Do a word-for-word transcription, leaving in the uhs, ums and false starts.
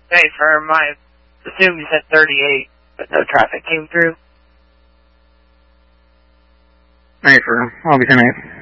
Hey, firm, I assume you said thirty-eight, but no traffic came through. Hey, firm, I'll be ten eight.